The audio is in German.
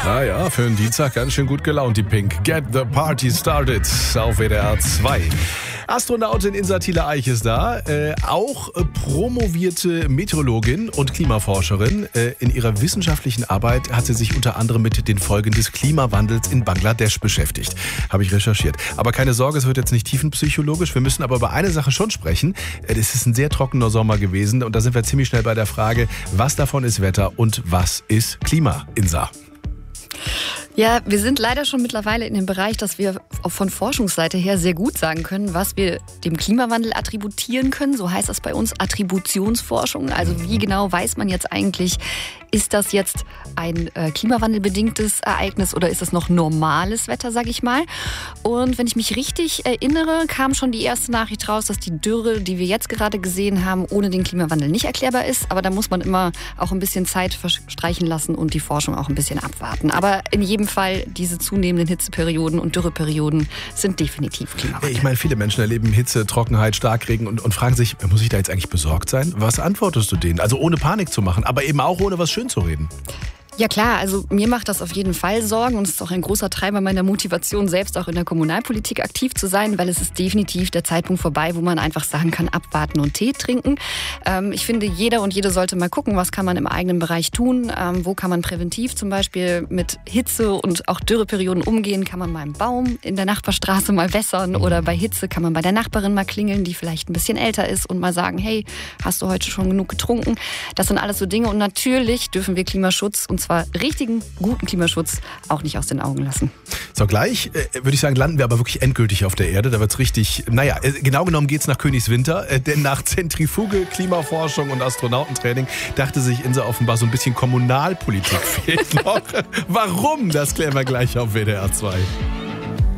Naja, für einen Dienstag ganz schön gut gelaunt, die Pink. Get the Party Started auf WDR 2. Astronautin Insa Thiele-Eich ist da, auch promovierte Meteorologin und Klimaforscherin. In ihrer wissenschaftlichen Arbeit hat sie sich unter anderem mit den Folgen des Klimawandels in Bangladesch beschäftigt. Habe ich recherchiert. Aber keine Sorge, es wird jetzt nicht tiefenpsychologisch. Wir müssen aber über eine Sache schon sprechen. Es ist ein sehr trockener Sommer gewesen und da sind wir ziemlich schnell bei der Frage, was davon ist Wetter und was ist Klima, Insa? Ja, wir sind leider schon mittlerweile in dem Bereich, dass wir von Forschungsseite her sehr gut sagen können, was wir dem Klimawandel attributieren können. So heißt das bei uns Attributionsforschung. Also wie genau weiß man jetzt eigentlich, ist das jetzt ein klimawandelbedingtes Ereignis oder ist das noch normales Wetter, sag ich mal. Und wenn ich mich richtig erinnere, kam schon die erste Nachricht raus, dass die Dürre, die wir jetzt gerade gesehen haben, ohne den Klimawandel nicht erklärbar ist. Aber da muss man immer auch ein bisschen Zeit verstreichen lassen und die Forschung auch ein bisschen abwarten. Aber in jedem Fall, diese zunehmenden Hitzeperioden und Dürreperioden sind definitiv Klimawandel. Ich meine, viele Menschen erleben Hitze, Trockenheit, Starkregen und fragen sich, muss ich da jetzt eigentlich besorgt sein? Was antwortest du denen? Also ohne Panik zu machen, aber eben auch ohne was schön zu reden. Ja klar, also mir macht das auf jeden Fall Sorgen und es ist auch ein großer Treiber meiner Motivation, selbst auch in der Kommunalpolitik aktiv zu sein, weil es ist definitiv der Zeitpunkt vorbei, wo man einfach sagen kann, abwarten und Tee trinken. Ich finde, jeder und jede sollte mal gucken, was kann man im eigenen Bereich tun, wo kann man präventiv zum Beispiel mit Hitze und auch Dürreperioden umgehen, kann man mal einen Baum in der Nachbarstraße mal wässern oder bei Hitze kann man bei der Nachbarin mal klingeln, die vielleicht ein bisschen älter ist und mal sagen, hey, hast du heute schon genug getrunken? Das sind alles so Dinge und natürlich dürfen wir Klimaschutz und zwar richtigen, guten Klimaschutz auch nicht aus den Augen lassen. So, gleich würde ich sagen, landen wir aber wirklich endgültig auf der Erde. Da wird es richtig, genau genommen geht es nach Königswinter, denn nach Zentrifuge, Klimaforschung und Astronautentraining dachte sich Insa offenbar so ein bisschen Kommunalpolitik fehlt noch. Warum? Das klären wir gleich auf WDR 2.